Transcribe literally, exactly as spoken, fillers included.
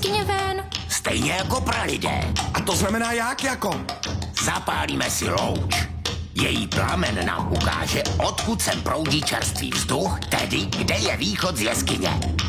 jeskyně ven. Stejně jako pralidé. A to znamená jak jako? Zapálíme si louč. Její plamen nám ukáže, odkud sem proudí čerstvý vzduch, tedy kde je východ z jeskyně.